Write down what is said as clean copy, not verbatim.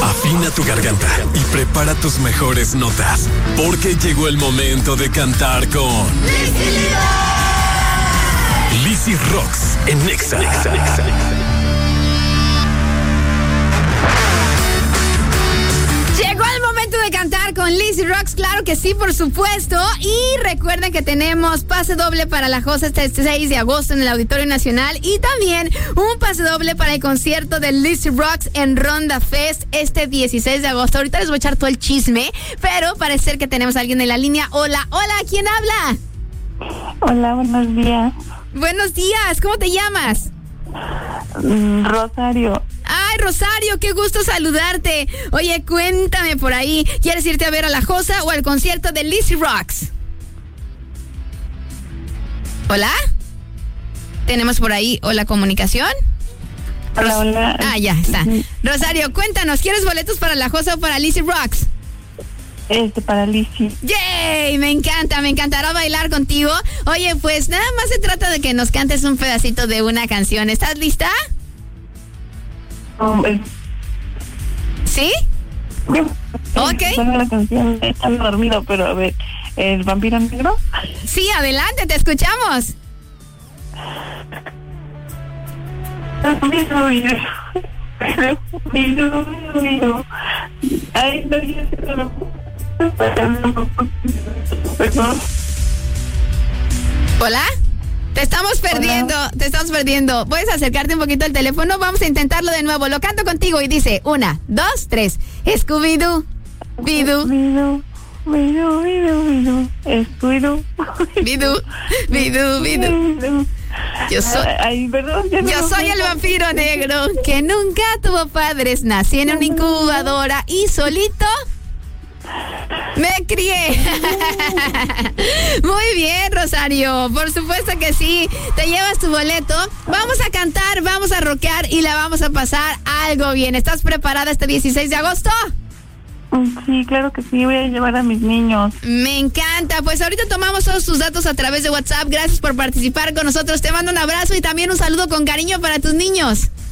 Afina tu garganta y prepara tus mejores notas, porque llegó el momento de cantar con Lizzy Rocks en Nexa. Llegó el momento de cantar con Lizzy Rocks, claro que sí, por supuesto. Y recuerden que tenemos pase doble para la Josa este 6 de agosto en el Auditorio Nacional. Y también un pase doble para el concierto de Lizzy Rocks en Ronda Fest este 16 de agosto. Ahorita les voy a echar todo el chisme, pero parece que tenemos a alguien en la línea. Hola, ¿quién habla? Hola, buenos días. Buenos días, ¿cómo te llamas? Rosario. Ay, Rosario, qué gusto saludarte. Oye, cuéntame por ahí, ¿quieres irte a ver a la Josa o al concierto de Lizzy Rocks? ¿Hola? ¿Tenemos por ahí o la comunicación? Hola. Ah, ya está. Rosario, cuéntanos, ¿quieres boletos para la Josa o para Lizzy Rocks? Para Lizzy. ¡Yay! Me encantará bailar contigo. Oye, pues nada más se trata de que nos cantes un pedacito de una canción. ¿Estás lista? ¿Sí? Ok. La canción está dormido, pero a ver, ¿el vampiro negro? Sí, adelante, te escuchamos. Ay, no, ¿Hola? Te estamos perdiendo. ¿Puedes acercarte un poquito al teléfono? Vamos a intentarlo de nuevo. Lo canto contigo y dice 1, 2, 3. Scooby-Doo, Bidoo. Scooby-Doo. Bidoo. Yo soy el vampiro negro que nunca tuvo padres. Nací en una incubadora y solito me crié. Muy bien, Rosario. Por supuesto que sí. Te llevas tu boleto. Vamos a cantar, vamos a rockear y la vamos a pasar algo bien. ¿Estás preparada este 16 de agosto? Sí, claro que sí. Voy a llevar a mis niños. Me encanta. Pues ahorita tomamos todos tus datos a través de WhatsApp. Gracias por participar con nosotros. Te mando un abrazo y también un saludo con cariño para tus niños.